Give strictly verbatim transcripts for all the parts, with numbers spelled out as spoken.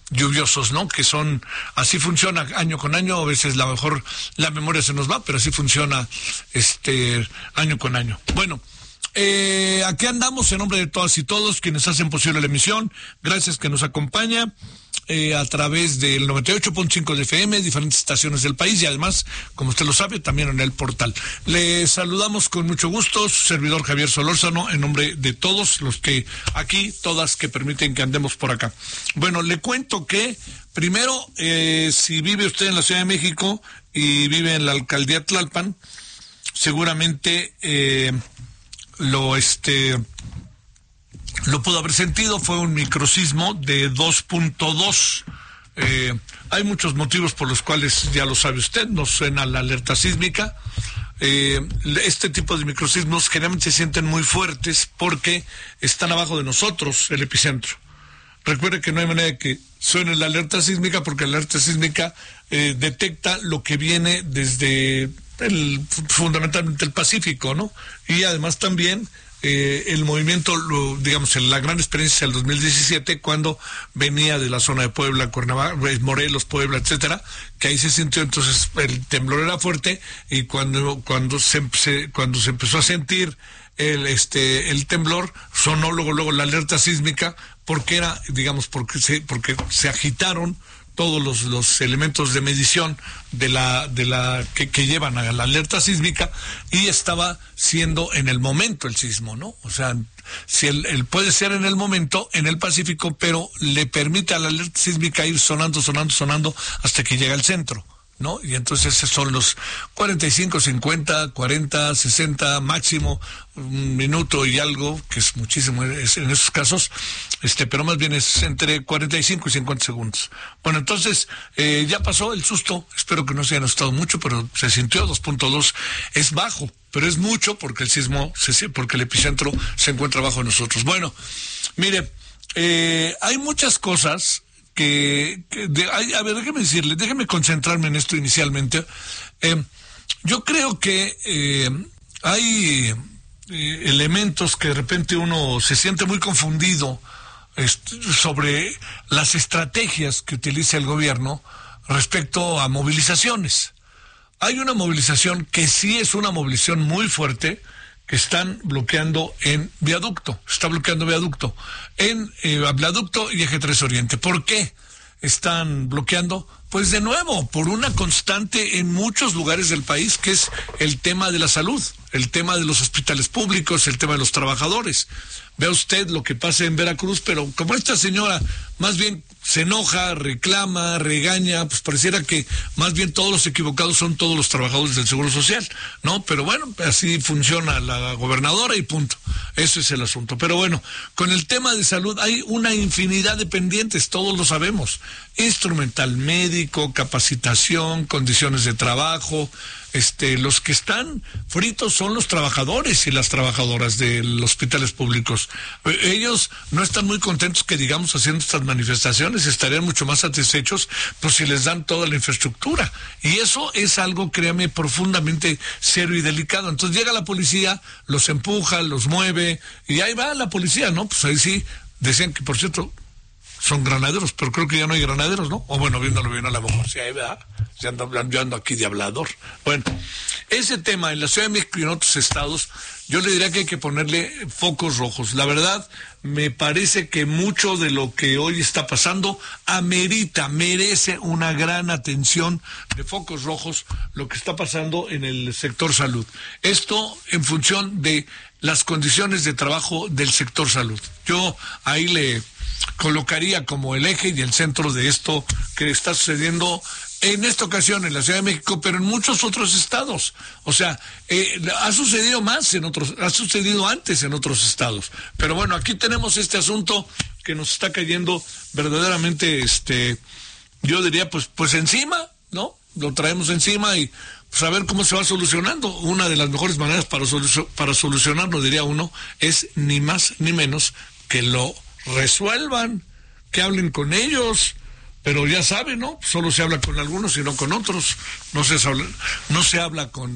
lluviosos, ¿no? Que son, así funciona año con año, a veces la mejor, la memoria se nos va, pero así funciona este año con año. Bueno, eh, aquí andamos en nombre de todas y todos quienes hacen posible la emisión. Gracias que nos acompaña eh, a través del noventa y ocho punto cinco de F M, diferentes estaciones del país y además, como usted lo sabe, también en el portal. Le saludamos con mucho gusto, su servidor Javier Solórzano, en nombre de todos los que aquí, todas que permiten que andemos por acá. Bueno, le cuento que primero, eh, si vive usted en la Ciudad de México y vive en la alcaldía Tlalpan, seguramente eh, lo este lo pudo haber sentido. Fue un microsismo de dos punto dos. Eh, hay muchos motivos por los cuales, ya lo sabe usted, nos suena la alerta sísmica. Eh, este tipo de microsismos generalmente se sienten muy fuertes porque están abajo de nosotros, el epicentro. Recuerde que no hay manera de que suene la alerta sísmica porque la alerta sísmica eh, detecta lo que viene desde el, fundamentalmente el Pacífico, ¿no? Y además también eh, el movimiento, lo, digamos, en la gran experiencia del dos mil diecisiete, cuando venía de la zona de Puebla, Cuernavaca, Morelos, Puebla, etcétera, que ahí se sintió, entonces el temblor era fuerte, y cuando cuando se, se cuando se empezó a sentir el este el temblor, sonó luego luego la alerta sísmica, porque era, digamos, porque se porque se agitaron todos los, los elementos de medición de la de la que, que llevan a la alerta sísmica, y estaba siendo en el momento el sismo, ¿no? O sea, si el, el puede ser en el momento en el Pacífico, pero le permite a la alerta sísmica ir sonando, sonando, sonando hasta que llega al centro, ¿no? Y entonces esos son los cuarenta y cinco, cincuenta, cuarenta, sesenta, máximo un minuto y algo, que es muchísimo en esos casos, este, pero más bien es entre cuarenta y cinco y cincuenta segundos. Bueno, entonces eh, ya pasó el susto, espero que no se hayan asustado mucho, pero se sintió. Dos punto dos es bajo, pero es mucho porque el sismo, porque el epicentro se encuentra bajo de nosotros. Bueno, mire, eh, hay muchas cosas que, que de, ay, a ver, déjeme decirle, déjeme concentrarme en esto inicialmente. Eh, yo creo que eh, hay eh, elementos que de repente uno se siente muy confundido este, sobre las estrategias que utiliza el gobierno respecto a movilizaciones. Hay una movilización que sí es una movilización muy fuerte, que están bloqueando en viaducto, está bloqueando viaducto, en eh, viaducto y eje tres Oriente. ¿Por qué están bloqueando? Pues de nuevo, por una constante en muchos lugares del país, que es el tema de la salud, el tema de los hospitales públicos, el tema de los trabajadores. Vea usted lo que pasa en Veracruz, pero como esta señora más bien se enoja, reclama, regaña, pues pareciera que más bien todos los equivocados son todos los trabajadores del Seguro Social, ¿no? Pero bueno, así funciona la gobernadora y punto. Eso es el asunto. Pero bueno, con el tema de salud hay una infinidad de pendientes, todos lo sabemos. Instrumental médico, capacitación, condiciones de trabajo. Este, los que están fritos son los trabajadores y las trabajadoras de los hospitales públicos. Ellos no están muy contentos que, digamos, haciendo estas manifestaciones, estarían mucho más satisfechos pues si les dan toda la infraestructura. Y eso es algo, créame, profundamente serio y delicado. Entonces llega la policía, los empuja, los mueve, y ahí va la policía, ¿no? Pues ahí sí, decían que, por cierto, son granaderos, pero creo que ya no hay granaderos, ¿no? O bueno, viéndolo bien a la mejor, sí, ahí va, se anda hablando, yo ando aquí de hablador. Bueno, ese tema en la Ciudad de México y en otros estados, yo le diría que hay que ponerle focos rojos. La verdad, me parece que mucho de lo que hoy está pasando amerita, merece una gran atención de focos rojos, lo que está pasando en el sector salud. Esto en función de las condiciones de trabajo del sector salud. Yo ahí le colocaría como el eje y el centro de esto que está sucediendo en esta ocasión en la Ciudad de México, pero en muchos otros estados. O sea, eh, ha sucedido más en otros, ha sucedido antes en otros estados. Pero bueno, aquí tenemos este asunto que nos está cayendo verdaderamente, este, yo diría, pues, pues encima, ¿no? Lo traemos encima y pues a ver cómo se va solucionando. Una de las mejores maneras para, solu- para solucionarlo, diría uno, es ni más ni menos que lo resuelvan, que hablen con ellos, pero ya saben, ¿no? Solo se habla con algunos y no con otros, no se habla, no se habla con,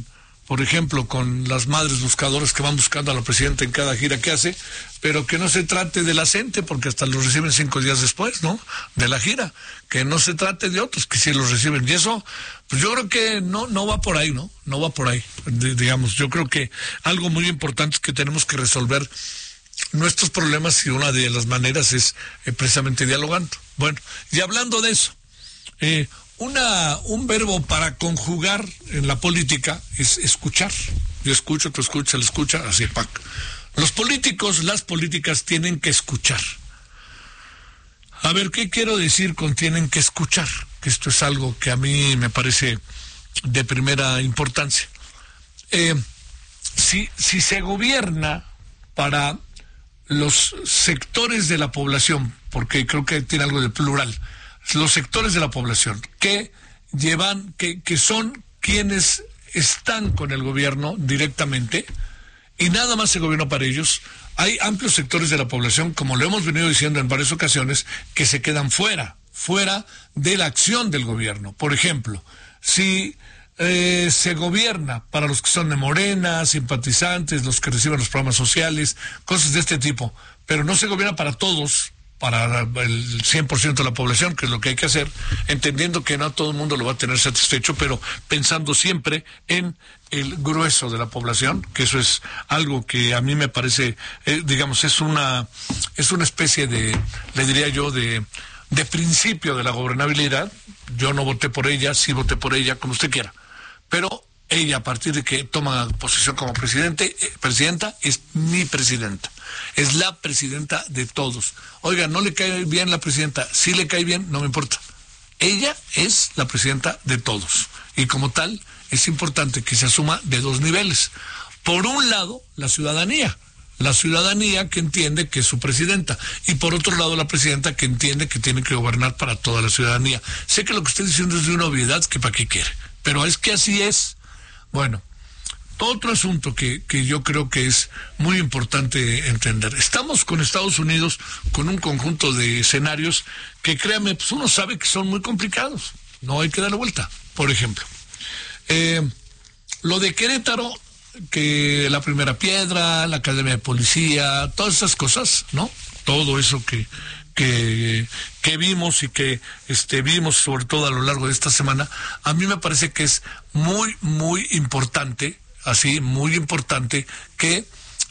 por ejemplo, con las madres buscadoras que van buscando a la presidenta en cada gira que hace, pero que no se trate de la gente, porque hasta los reciben cinco días después, ¿no?, de la gira, que no se trate de otros, que sí los reciben, y eso, pues yo creo que no, no va por ahí, ¿no?, no va por ahí, D- digamos, yo creo que algo muy importante es que tenemos que resolver nuestros problemas y una de las maneras es eh, precisamente dialogando. Bueno, y hablando de eso, eh, Una, un verbo para conjugar en la política es escuchar. Yo escucho, tú escuchas, él escucha, así, pac. Los políticos, las políticas tienen que escuchar. A ver, ¿qué quiero decir con tienen que escuchar? Que esto es algo que a mí me parece de primera importancia. Eh, si, si se gobierna para los sectores de la población, porque creo que tiene algo de plural, los sectores de la población que llevan, que, que son quienes están con el gobierno directamente y nada más se gobierna para ellos, hay amplios sectores de la población, como lo hemos venido diciendo en varias ocasiones, que se quedan fuera, fuera de la acción del gobierno. Por ejemplo, si eh, se gobierna para los que son de Morena, simpatizantes, los que reciben los programas sociales, cosas de este tipo, pero no se gobierna para todos, para el cien por ciento de la población, que es lo que hay que hacer, entendiendo que no todo el mundo lo va a tener satisfecho, pero pensando siempre en el grueso de la población, que eso es algo que a mí me parece, eh, digamos, es una es una especie de, le diría yo, de, de principio de la gobernabilidad. Yo no voté por ella, sí voté por ella, como usted quiera, pero ella, a partir de que toma posición como presidente, eh, presidenta, es mi presidenta. Es la presidenta de todos. Oiga, ¿no le cae bien la presidenta? Si le cae bien, no me importa. Ella es la presidenta de todos. Y como tal, es importante que se asuma de dos niveles. Por un lado, la ciudadanía. La ciudadanía que entiende que es su presidenta. Y por otro lado, la presidenta que entiende que tiene que gobernar para toda la ciudadanía. Sé que lo que estoy diciendo es de una obviedad, que para qué quiere. Pero es que así es. Bueno, otro asunto que, que yo creo que es muy importante entender. Estamos con Estados Unidos con un conjunto de escenarios que, créame, pues uno sabe que son muy complicados. No hay que darle vuelta. Por ejemplo, eh, lo de Querétaro, que la primera piedra, la academia de policía, todas esas cosas, ¿no? Todo eso que que, que vimos y que este vimos sobre todo a lo largo de esta semana, a mí me parece que es muy, muy importante, así, muy importante, que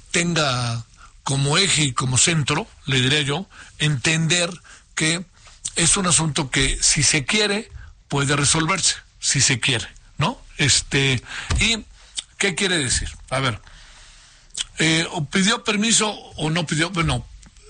tenga como eje y como centro, le diré yo, entender que es un asunto que si se quiere, puede resolverse, si se quiere, ¿no? Este, y, ¿qué quiere decir? A ver, eh, o pidió permiso o no pidió, bueno,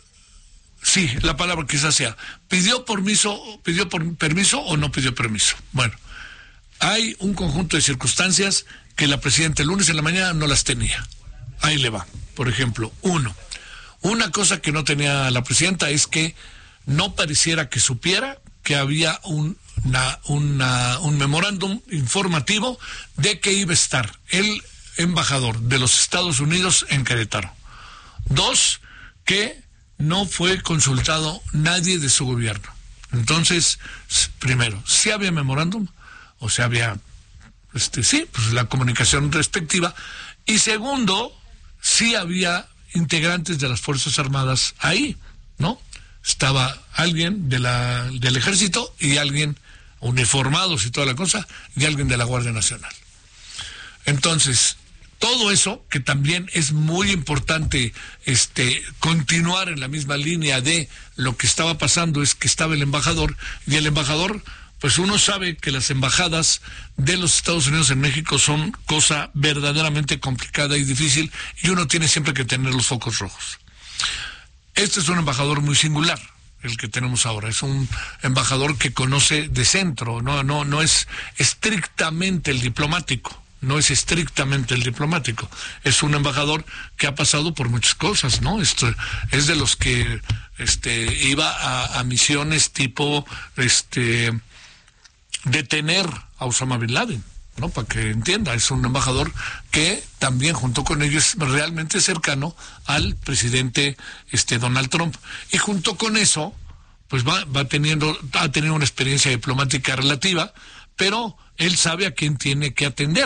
sí, la palabra quizás sea, ¿pidió permiso, pidió por, permiso o no pidió permiso? Bueno, hay un conjunto de circunstancias que la presidenta el lunes en la mañana no las tenía. Ahí le va. Por ejemplo, uno, una cosa que no tenía la presidenta es que no pareciera que supiera que había un, una, una, un memorándum informativo de que iba a estar el embajador de los Estados Unidos en Querétaro. Dos, que no fue consultado nadie de su gobierno. Entonces, primero, si había memorándum, o sea, había, este, sí, pues la comunicación respectiva, y segundo, sí había integrantes de las Fuerzas Armadas ahí, ¿no? Estaba alguien de la, del Ejército y alguien uniformados y toda la cosa, y alguien de la Guardia Nacional. Entonces, todo eso, que también es muy importante este, continuar en la misma línea de lo que estaba pasando, es que estaba el embajador, y el embajador, pues uno sabe que las embajadas de los Estados Unidos en México son cosa verdaderamente complicada y difícil, y uno tiene siempre que tener los focos rojos. Este es un embajador muy singular, el que tenemos ahora. Es un embajador que conoce de centro, no, no, no es estrictamente el diplomático. No es estrictamente el diplomático, es un embajador que ha pasado por muchas cosas, ¿no? Esto es de los que este iba a, a misiones tipo este detener a Osama Bin Laden, ¿no? Para que entienda, es un embajador que también junto con ellos es realmente cercano al presidente este Donald Trump, y junto con eso pues va, va teniendo, ha tenido una experiencia diplomática relativa, pero él sabe a quién tiene que atender.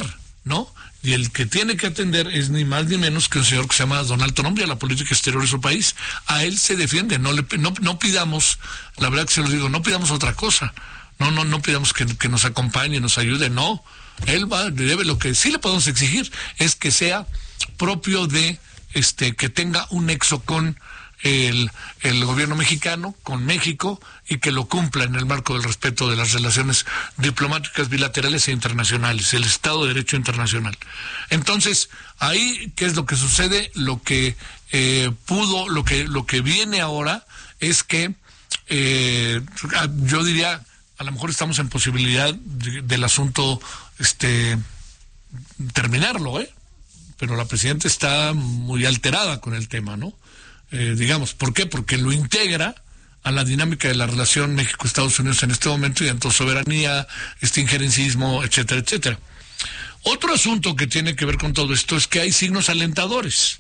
¿no? Y el que tiene que atender es ni más ni menos que un señor que se llama Donald Trump y a la política exterior de su país. A él se defiende, no le no, no pidamos, la verdad que se lo digo, no pidamos otra cosa. No, no, no pidamos que, que nos acompañe, nos ayude, no. Él va, debe, lo que sí le podemos exigir es que sea propio de, este, que tenga un nexo con el, el gobierno mexicano, con México, y que lo cumpla en el marco del respeto de las relaciones diplomáticas bilaterales e internacionales, el Estado de Derecho internacional. Entonces, ahí, ¿qué es lo que sucede? Lo que eh, pudo, lo que, lo que viene ahora es que, eh, yo diría, a lo mejor estamos en posibilidad de, del asunto, este, terminarlo, ¿eh? Pero la presidenta está muy alterada con el tema, ¿no? Eh, digamos, ¿por qué? Porque lo integra a la dinámica de la relación México-Estados Unidos en este momento, y entonces soberanía, este injerencismo, etcétera, etcétera. Otro asunto que tiene que ver con todo esto es que hay signos alentadores.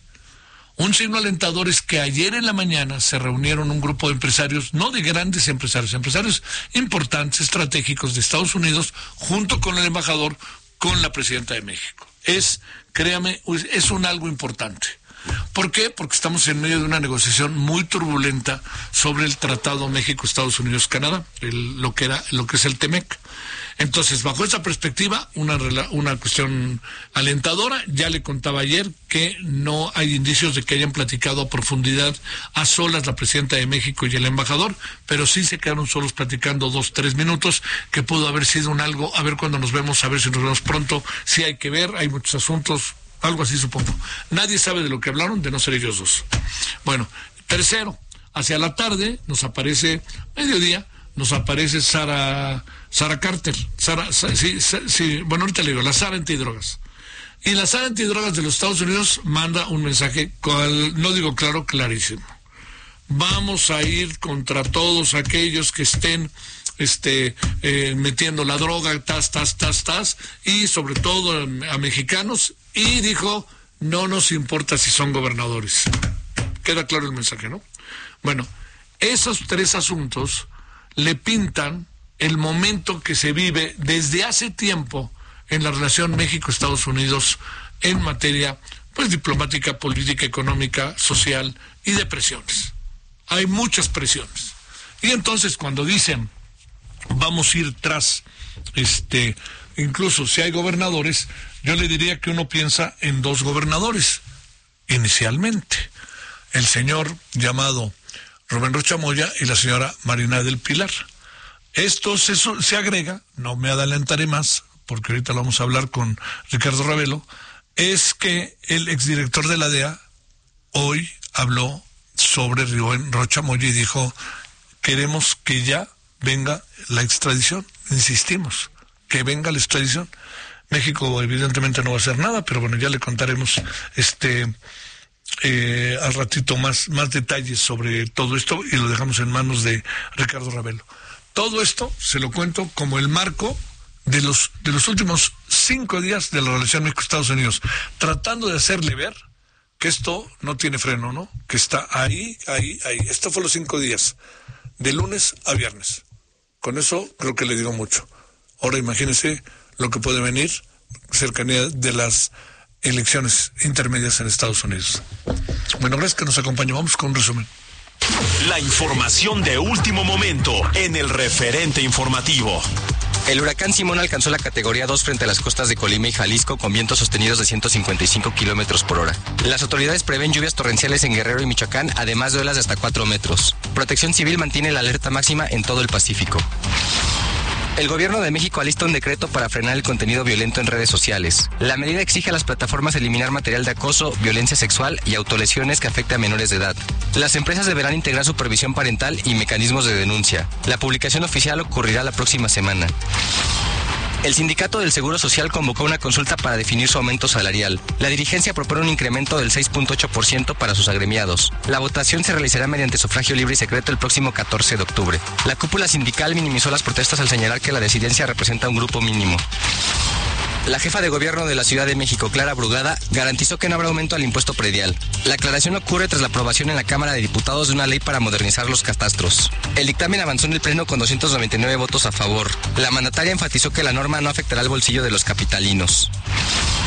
Un signo alentador es que ayer en la mañana se reunieron un grupo de empresarios, no de grandes empresarios, empresarios importantes, estratégicos de Estados Unidos, junto con el embajador, con la presidenta de México. Es, créame, es un algo importante. ¿Por qué? Porque estamos en medio de una negociación muy turbulenta sobre el Tratado México-Estados Unidos-Canadá, el, lo que era, lo que es el TEMEC. Entonces, bajo esa perspectiva, una, una cuestión alentadora. Ya le contaba ayer que no hay indicios de que hayan platicado a profundidad a solas la presidenta de México y el embajador, pero sí se quedaron solos platicando dos, tres minutos, que pudo haber sido un algo, a ver cuándo nos vemos, a ver si nos vemos pronto, si hay que ver, hay muchos asuntos, algo así supongo. Nadie sabe de lo que hablaron, de no ser ellos dos. Bueno, tercero, hacia la tarde nos aparece, mediodía, nos aparece Sara, Sara Carter, Sara, sí, sí, bueno, ahorita le digo, la Sara antidrogas. Y la Sara antidrogas de los Estados Unidos manda un mensaje, cual, no digo claro, clarísimo. Vamos a ir contra todos aquellos que estén este eh, metiendo la droga, tas, tas, tas, tas, y sobre todo a, a mexicanos, y dijo, no nos importa si son gobernadores. Queda claro el mensaje, ¿no? Bueno, esos tres asuntos le pintan el momento que se vive desde hace tiempo en la relación México-Estados Unidos en materia, pues, diplomática, política, económica, social y de presiones. Hay muchas presiones. Y entonces cuando dicen, vamos a ir tras, este, incluso si hay gobernadores, yo le diría que uno piensa en dos gobernadores, inicialmente. El señor llamado Rubén Rocha Moya y la señora Marina del Pilar. Esto se, se agrega, no me adelantaré más, porque ahorita lo vamos a hablar con Ricardo Ravelo, es que el exdirector de la D E A hoy habló sobre Rubén Rocha Moya y dijo, queremos que ya venga la extradición, insistimos, que venga la extradición. México evidentemente no va a hacer nada, pero bueno, ya le contaremos este eh, al ratito más, más detalles sobre todo esto y lo dejamos en manos de Ricardo Ravelo. Todo esto se lo cuento como el marco de los, de los últimos cinco días de la relación México-Estados Unidos, tratando de hacerle ver que esto no tiene freno, ¿no? Que está ahí, ahí, ahí. Esto fue los cinco días, de lunes a viernes. Con eso creo que le digo mucho. Ahora imagínense lo que puede venir, cercanía de las elecciones intermedias en Estados Unidos. Bueno, gracias que nos acompañó. Vamos con un resumen. La información de último momento en el referente informativo. El huracán Simón alcanzó la categoría dos frente a las costas de Colima y Jalisco con vientos sostenidos de ciento cincuenta y cinco kilómetros por hora. Las autoridades prevén lluvias torrenciales en Guerrero y Michoacán, además de olas de hasta cuatro metros. Protección Civil mantiene la alerta máxima en todo el Pacífico. El gobierno de México alista un decreto para frenar el contenido violento en redes sociales. La medida exige a las plataformas eliminar material de acoso, violencia sexual y autolesiones que afecte a menores de edad. Las empresas deberán integrar supervisión parental y mecanismos de denuncia. La publicación oficial ocurrirá la próxima semana. El Sindicato del Seguro Social convocó una consulta para definir su aumento salarial. La dirigencia propone un incremento del seis punto ocho por ciento para sus agremiados. La votación se realizará mediante sufragio libre y secreto el próximo catorce de octubre. La cúpula sindical minimizó las protestas al señalar que la disidencia representa un grupo mínimo. La jefa de gobierno de la Ciudad de México, Clara Brugada, garantizó que no habrá aumento al impuesto predial. La aclaración ocurre tras la aprobación en la Cámara de Diputados de una ley para modernizar los catastros. El dictamen avanzó en el Pleno con doscientos noventa y nueve votos a favor. La mandataria enfatizó que la norma no afectará al bolsillo de los capitalinos.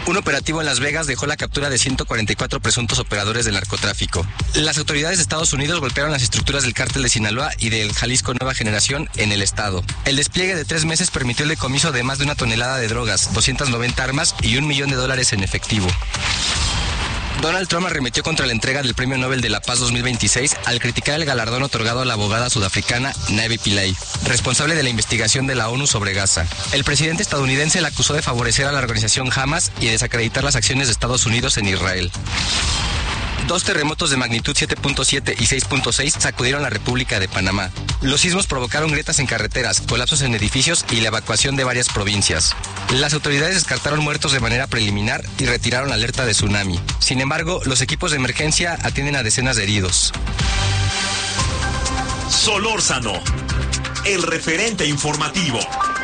Un operativo en Las Vegas dejó la captura de ciento cuarenta y cuatro presuntos operadores del narcotráfico. Las autoridades de Estados Unidos golpearon las estructuras del cártel de Sinaloa y del Jalisco Nueva Generación en el estado. El despliegue de tres meses permitió el decomiso de más de una tonelada de drogas, doscientas noventa armas y un millón de dólares en efectivo. Donald Trump arremetió contra la entrega del Premio Nobel de la Paz dos mil veintiséis al criticar el galardón otorgado a la abogada sudafricana Navi Pillay, responsable de la investigación de la ONU sobre Gaza. El presidente estadounidense la acusó de favorecer a la organización Hamas y desacreditar las acciones de Estados Unidos en Israel. Dos terremotos de magnitud siete punto siete y seis punto seis sacudieron la República de Panamá. Los sismos provocaron grietas en carreteras, colapsos en edificios y la evacuación de varias provincias. Las autoridades descartaron muertos de manera preliminar y retiraron la alerta de tsunami. Sin embargo, los equipos de emergencia atienden a decenas de heridos. Solórzano, el referente informativo.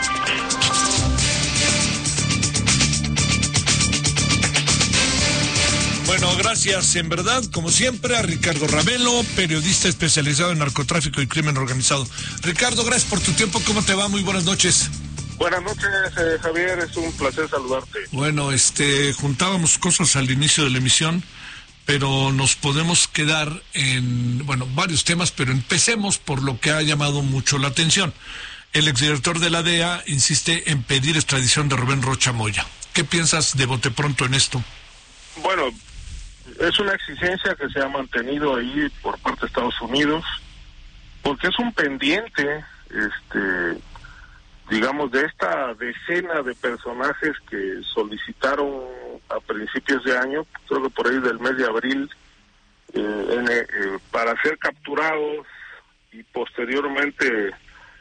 Bueno, gracias en verdad, como siempre, a Ricardo Ravelo, periodista especializado en narcotráfico y crimen organizado. Ricardo, gracias por tu tiempo. ¿Cómo te va? Muy buenas noches. Buenas noches, eh, Javier. Es un placer saludarte. Bueno, este, juntábamos cosas al inicio de la emisión, pero nos podemos quedar en, bueno, varios temas, pero empecemos por lo que ha llamado mucho la atención. El exdirector de la D E A insiste en pedir extradición de Rubén Rocha Moya. ¿Qué piensas de bote pronto en esto? Bueno, es una exigencia que se ha mantenido ahí por parte de Estados Unidos, porque es un pendiente, este, digamos, de esta decena de personajes que solicitaron a principios de año, creo que por ahí del mes de abril, eh, en, eh, para ser capturados y posteriormente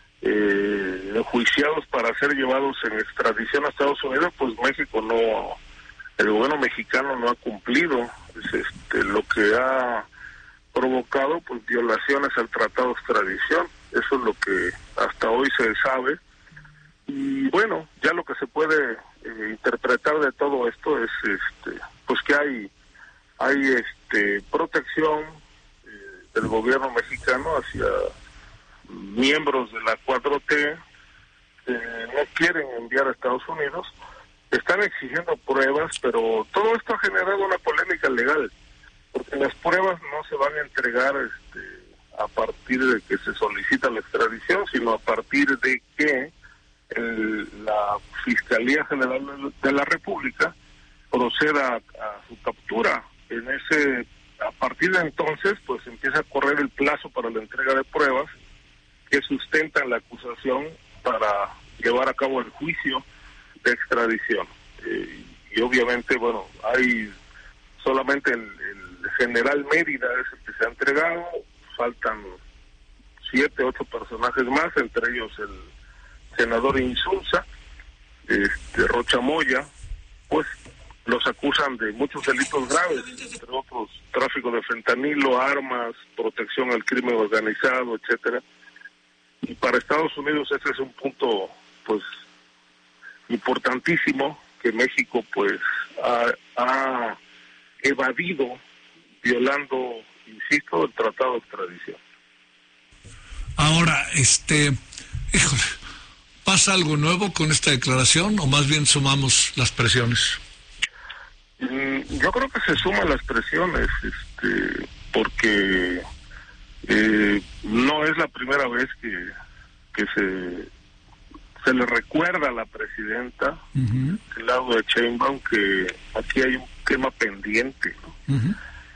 eh, enjuiciados para ser llevados en extradición a Estados Unidos. Pues México no... El gobierno mexicano no ha cumplido, es este, lo que ha provocado pues violaciones al tratado de extradición. Eso es lo que hasta hoy se sabe. Y bueno, ya lo que se puede eh, interpretar de todo esto es este, pues que hay hay este protección eh, del gobierno mexicano hacia miembros de la cuatro T que no quieren enviar a Estados Unidos. Están exigiendo pruebas, pero todo esto ha generado una polémica legal, porque las pruebas no se van a entregar este, a partir de que se solicita la extradición, sino a partir de que el, la Fiscalía General de la República proceda a, a su captura. En ese, a partir de entonces, pues empieza a correr el plazo para la entrega de pruebas que sustentan la acusación para llevar a cabo el juicio de extradición. Eh, y obviamente, bueno, hay solamente el, el general Mérida es el que se ha entregado, faltan siete, ocho personajes más, entre ellos el senador Insulza, este, Rocha Moya, pues los acusan de muchos delitos graves, entre otros tráfico de fentanilo, armas, protección al crimen organizado, etcétera. Y para Estados Unidos ese es un punto, pues, importantísimo, que México pues ha, ha evadido, violando, insisto, el tratado de extradición. Ahora, este, híjole, ¿pasa algo nuevo con esta declaración o más bien sumamos las presiones? Mm, yo creo que se suman las presiones, este, porque eh, no es la primera vez que, que se se le recuerda a la presidenta, uh-huh. del lado de Sheinbaum, que aquí hay un tema pendiente, ¿no? Uh-huh.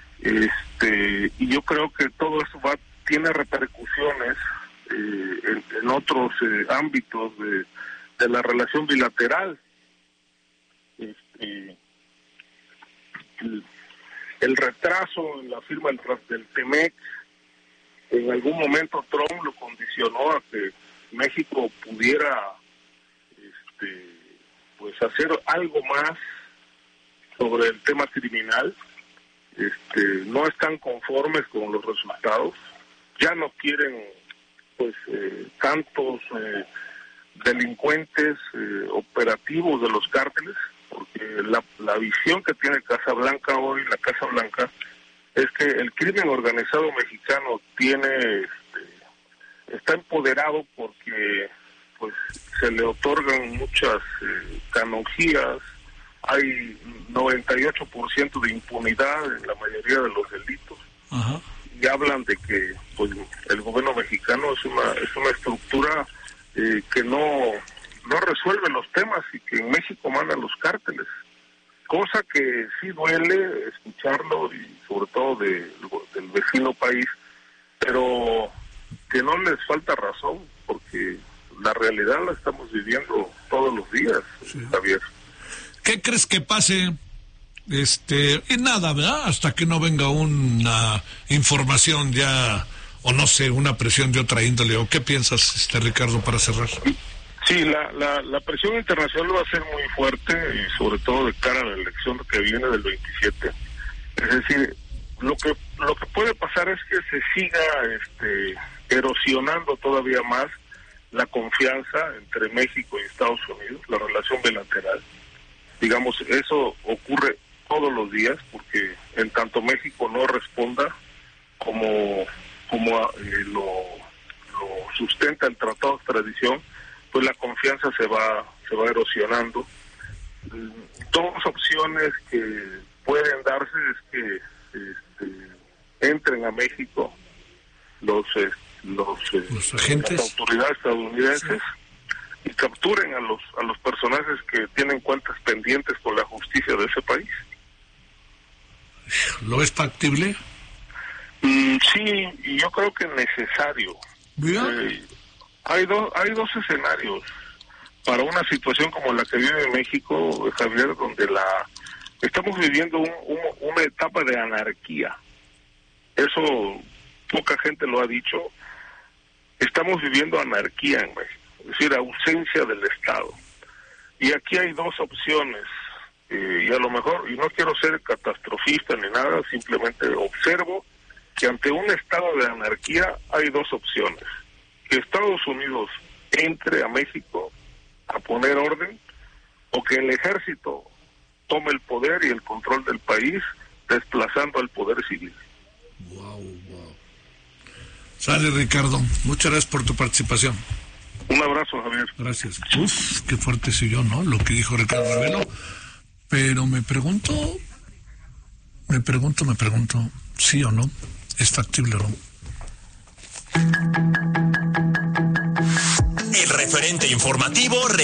Este, y yo creo que todo eso va tiene repercusiones eh, en, en otros eh, ámbitos de, de la relación bilateral. Este, el, el retraso en la firma del, del T-MEC, en algún momento Trump lo condicionó a que México pudiera este, pues hacer algo más sobre el tema criminal. Este, no están conformes con los resultados, ya no quieren pues eh, tantos eh, delincuentes eh, operativos de los cárteles, porque la, la visión que tiene Casablanca hoy, la Casa Blanca, es que el crimen organizado mexicano tiene este, está empoderado porque pues se le otorgan muchas eh, canonjías, hay noventa y ocho por ciento de impunidad en la mayoría de los delitos. Ajá. Y hablan de que pues el gobierno mexicano es una es una estructura eh, que no no resuelve los temas y que en México mandan los cárteles, cosa que sí duele escucharlo y sobre todo de, del vecino país, pero que no les falta razón, porque la realidad la estamos viviendo todos los días, sí. Javier. ¿Qué crees que pase? Este, y nada, ¿verdad? Hasta que no venga una información ya, o no sé, una presión de otra índole. ¿O qué piensas, este Ricardo, para cerrar? Sí, la, la, la presión internacional va a ser muy fuerte, y sobre todo de cara a la elección que viene del veintisiete. Es decir, lo que lo que puede pasar es que se siga este, erosionando todavía más la confianza entre México y Estados Unidos, la relación bilateral. Digamos, eso ocurre todos los días, porque en tanto México no responda como, como eh, lo, lo sustenta el Tratado de Extradición, pues la confianza se va se va erosionando. Dos opciones que pueden darse es que este, entren a México los eh, los, eh, los agentes, las autoridades estadounidenses, sí, y capturen a los a los personajes que tienen cuentas pendientes con la justicia de ese país. ¿Lo es factible? Mm, sí, y yo creo que necesario. Eh, hay dos hay dos escenarios para una situación como la que vive México, Javier, donde la estamos viviendo un, un, una etapa de anarquía. Eso poca gente lo ha dicho. Estamos viviendo anarquía en México, es decir, ausencia del Estado. Y aquí hay dos opciones, eh, y a lo mejor, y no quiero ser catastrofista ni nada, simplemente observo que ante un estado de anarquía hay dos opciones: que Estados Unidos entre a México a poner orden, o que el ejército tome el poder y el control del país, desplazando al poder civil. Wow, wow. Sale, Ricardo. Muchas gracias por tu participación. Un abrazo, Javier. Gracias. Uf, qué fuerte soy yo, ¿no? Lo que dijo Ricardo Ravelo. Pero me pregunto, me pregunto, me pregunto, sí o no, ¿es factible o no? El referente informativo